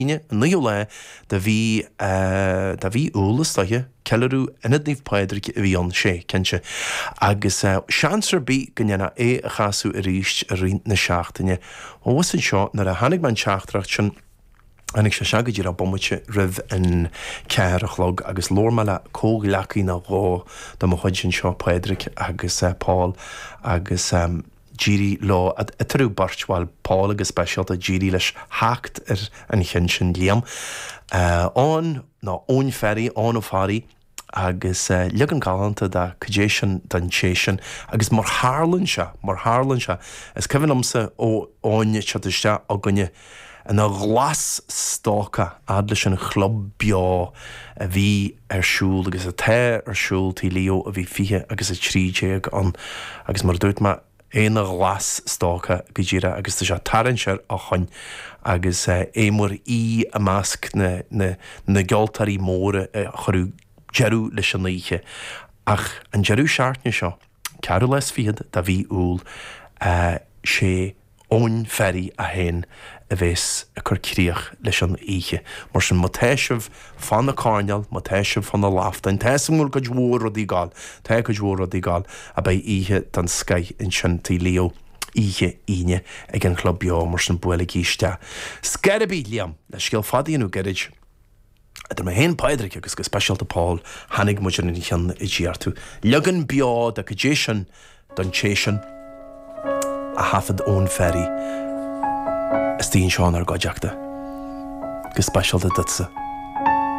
Níl le da bhí úlas taithe ceilú inad níomh Pádraig a bhí an sé cinse agus seansar bí gonneanna a chaasú a ríist a riint na seachtaine ó was an seo nar a hanig man seachtracht sin anig sé seagad ar a bommute rih in cearachlog agus lormala cóglachaí na rá do mo chuid sin seo Pádraig agus Paul agus Giri lá a trú bartháil Paul agus speisialt a Giri leis hacht an chin sin líam. Ón ón ferry, ón ó farí agus legan galanta da cudéisian dan chéisian agus mar hálann se is cyfan amsa ó áine teiste a gunne yn y glas stócha adla sin chlub beá a bhí siúl agus a te siúl tí lío a bhí fiche agus a tríéag an agus mar dúirt ma éana glas stócha go ddíra agus tá se tarann sear a chuin agus émór í a másc na geoltarí móra chorú jeú leis an líche ach an jeú seaartne seo cearú leis fiad da bhí úl sé ón ferry a héin a bhés a chur críoch leis an íche. Mar sin motéisih fan na cáineal, motéisih fan na láftain, teisam múl go dhór rodí gáil, te go dhór rodí gáil a bei íche dan sky in sin tí leo íche íne ag an club beá mar sin buile gíiste. Scarabí liam, leis scéal fadaíonú gerid Idir ma hen Pádraig agus go speisialta Paul hanig muidir in chan I ddíartú. Legan beá da cudéisian don chéisian a hafad ón ferry Stín seán ar gáideachta. Go speisialta ditsa.